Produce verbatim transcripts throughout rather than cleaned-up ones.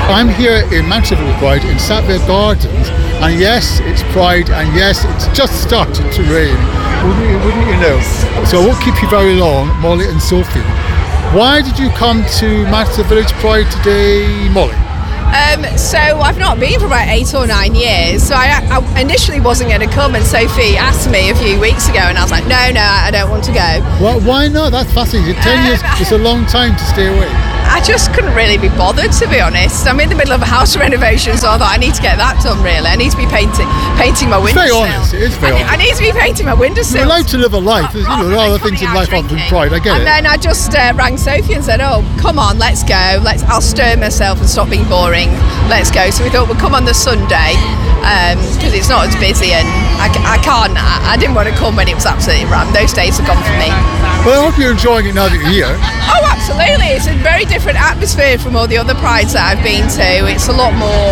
I'm here in Manchester Village Pride in Sackville Gardens, and yes, it's Pride, and yes, it's just started to rain, wouldn't you, wouldn't you know? So I won't keep you very long, Molly and Sophie. Why did you come to Manchester Village Pride today, Molly? Um, so I've not been for about eight or nine years. So I, I initially wasn't going to come, and Sophie asked me a few weeks ago, and I was like, no, no, I don't want to go. Well, why not? That's fascinating. Ten years is a long time to stay away. I just couldn't really be bothered, to be honest. I'm in the middle of a house renovation, so I thought I need to get that done, really. I need to be painting painting my windowsill. It's very honest, it is very I, honest. I need to be painting my windowsill. You're allowed to live a life. There's, you know, there are other things in life other than Pride, I get and it. And then I just uh, rang Sophie and said, oh, come on, let's go. Let's. I'll stir myself and stop being boring. Let's go. So we thought we'll come on the Sunday, because um, it's not as busy, and I, I can't, I, I didn't want to come when it was absolutely rammed. Those days are gone for me. Well, I hope you're enjoying it now that you're here. Oh, absolutely. It's a very different atmosphere from all the other prides that I've been to. It's a lot more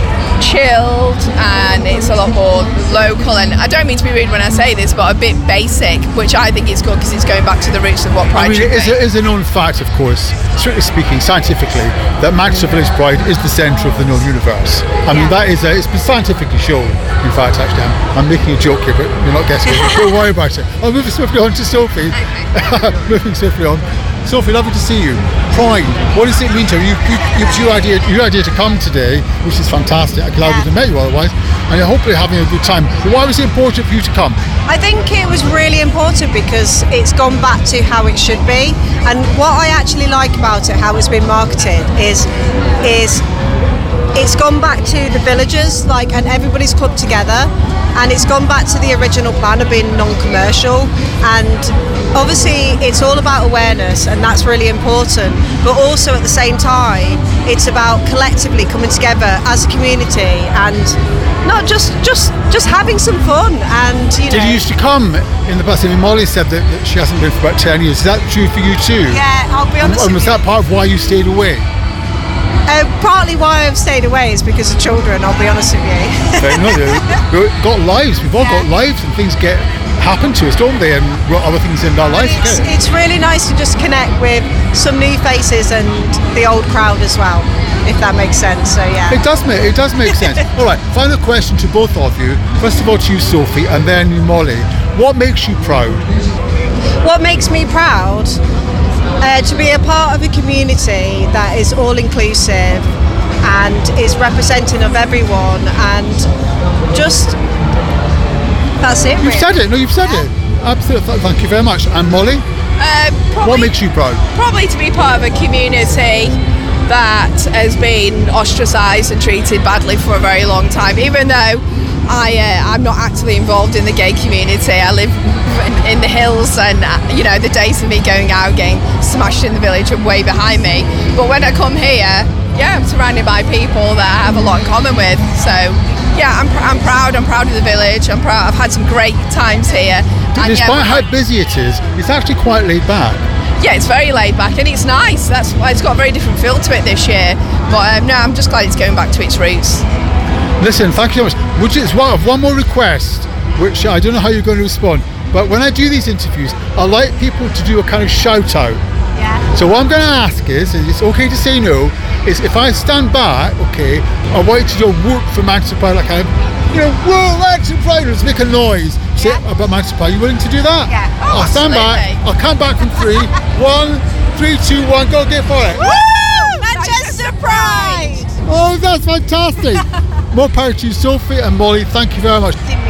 chilled, and it's a lot more local, and I don't mean to be rude when I say this, but a bit basic, which I think is good because it's going back to the roots of what Pride I mean, should it is be. a, is a known fact, of course, strictly speaking, scientifically, that Manchester Village Pride is the centre of the known universe. I mean, that is a, it's been scientifically shown. In fact, actually, I'm, I'm making a joke here, but you're not guessing it. Don't worry about it. I'll move swiftly on to Sophie. Moving swiftly on. Sophie, lovely to see you. Pride, what does it mean to you? You, you, it's your idea, your idea to come today, which is fantastic. I could have met you otherwise, and you're hopefully having a good time. But why was it important for you to come? I think it was really important because it's gone back to how it should be, and what I actually like about it, how it's been marketed, is is it's gone back to the villagers, like, and everybody's clubbed together, and it's gone back to the original plan of being non-commercial. And obviously it's all about awareness, and that's really important, but also at the same time it's about collectively coming together as a community and not just just just having some fun. And you know, did you used to come in the past? I mean, Molly said that, that she hasn't been for about ten years. Is that true for you too? Yeah, I'll be honest. And, and was that part of why you stayed away? Uh, partly why I've stayed away is because of children, I'll be honest with you. But no, we've got lives, we've all Yeah. got lives, and things get happen to us, don't they? And other things in our lives. It's, it's really nice to just connect with some new faces and the old crowd as well, if that makes sense. So yeah. It does make it does make sense. All right, final question to both of you. First of all to you, Sophie, and then you, Molly. What makes you proud? What makes me proud? Uh, to be a part of a community that is all-inclusive and is representing of everyone, and just that's it. You've really. said it. No, you've said Yeah. it. Absolutely. Thank you very much. And Molly, Um, probably, what makes you proud? Probably to be part of a community that has been ostracised and treated badly for a very long time. Even though I, uh, I'm not actively involved in the gay community, I live in, in the hills, and uh, you know, the days of me going out getting smashed in the village are way behind me. But when I come here, yeah, I'm surrounded by people that I have a lot in common with. So yeah, I'm, pr- I'm proud. I'm proud of the village. I'm proud. I've had some great times here. And Despite yeah, how busy it is, it's actually quite laid back. Yeah, it's very laid back and it's nice. That's why it's got a very different feel to it this year. But um, no, I'm just glad it's going back to its roots. Listen, thank you so much. Would you, it's one, one more request, which I don't know how you're going to respond, but when I do these interviews, I like people to do a kind of shout out. Yeah. So what I'm going to ask is, and it's okay to say no, is if I stand back, okay, I want you to do a whoop for Manchester Pride, like kind of, you know, whoa, Manchester Pride, let's make a noise. Say Yeah. about Manchester Pride. Are you willing to do that? Yeah. Oh, I'll stand absolutely. back. I'll count back from three. One, three, two, one. Go get for it. Woo! Manchester Pride! Oh, that's fantastic. More power to you, Sophie and Molly. Thank you very much.